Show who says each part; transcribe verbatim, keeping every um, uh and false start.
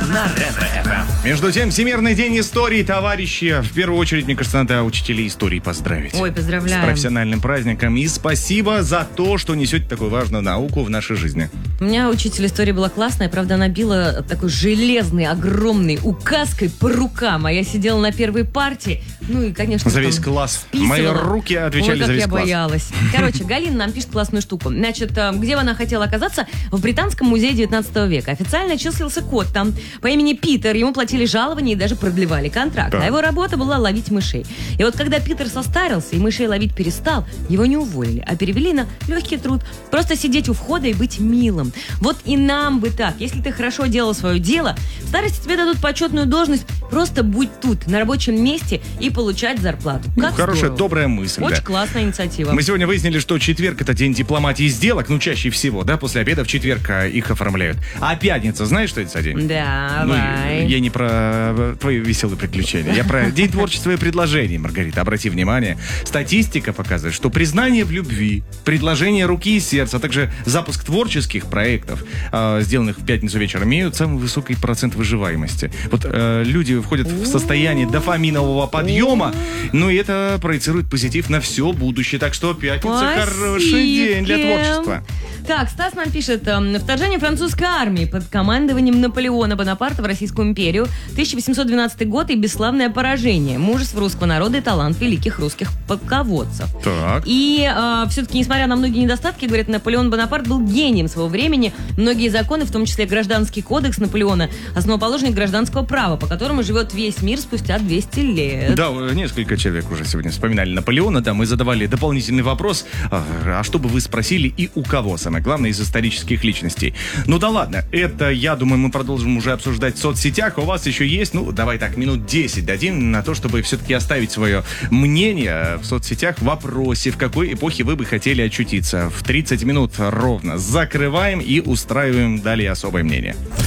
Speaker 1: на Ретро-эф эм.
Speaker 2: Между тем, Всемирный день истории, товарищи. В первую очередь, мне кажется, надо учителей истории поздравить.
Speaker 3: Ой, поздравляем.
Speaker 2: С профессиональным праздником. И спасибо за то, что несете такую важную науку в нашей жизни.
Speaker 3: У меня учитель истории была классная, правда, она била такой железный, огромный указкой по рукам, а я сидела на первой партии, ну и, конечно,
Speaker 2: за весь
Speaker 3: там
Speaker 2: класс.
Speaker 3: списывала.
Speaker 2: Мои руки отвечали
Speaker 3: Ой,
Speaker 2: за весь
Speaker 3: я
Speaker 2: класс.
Speaker 3: боялась. Короче, Галина нам пишет классную штуку. Значит, где бы она хотела оказаться? В Британском музее девятнадцатого века. Официально числился кот там по имени Питер. Ему платили жалования и даже продлевали контракт.
Speaker 2: Так.
Speaker 3: А его работа была ловить мышей. И вот когда Питер состарился и мышей ловить перестал, его не уволили, а перевели на легкий труд. Просто сидеть у входа и быть милым. Вот и нам бы так. Если ты хорошо делал свое дело, в старости тебе дадут почетную должность. Просто будь тут, на рабочем месте и получать зарплату. Как
Speaker 2: Хорошая,
Speaker 3: здорово.
Speaker 2: добрая мысль.
Speaker 3: Очень
Speaker 2: да.
Speaker 3: классная инициатива.
Speaker 2: Мы сегодня выяснили, что четверг — это день дипломатии сделок, ну, чаще всего, да, после обеда в четверг а, их оформляют. А пятница, знаешь, что это за день?
Speaker 3: Да,
Speaker 2: Ну,
Speaker 3: давай.
Speaker 2: я не про твои веселые приключения. Я про день творчества и предложений, Маргарита. Обрати внимание. Статистика показывает, что признание в любви, предложение руки и сердца, а также запуск творческих проектов, э, сделанных в пятницу вечером, имеют самый высокий процент выживаемости. Вот э, люди входят в состояние дофаминового подъема, ну и это проецирует позитив на все будущее. Так что пятница — хороший день для творчества.
Speaker 3: Так, Стас нам пишет. эм, Вторжение французской армии под командованием Наполеона Бонапарта в Российскую империю, тысяча восемьсот двенадцатый год и бесславное поражение, мужество русского народа и талант великих русских полководцев.
Speaker 2: Так.
Speaker 3: И э, все-таки, несмотря на многие недостатки, говорят, Наполеон Бонапарт был гением своего времени. Многие законы, в том числе Гражданский кодекс Наполеона, основоположник гражданского права, по которому живет весь мир спустя двести лет.
Speaker 2: Да, несколько человек уже сегодня вспоминали Наполеона, да, мы задавали дополнительный вопрос, а, а что бы вы спросили и у кого, самое главное, из исторических личностей. Ну да ладно, это, я думаю, мы продолжим уже обсуждать в соцсетях, а у вас еще есть, ну, давай так, минут десять дадим на то, чтобы все-таки оставить свое мнение в соцсетях в вопросе, в какой эпохе вы бы хотели очутиться. В тридцать минут ровно закрываем и устраиваем далее особое мнение.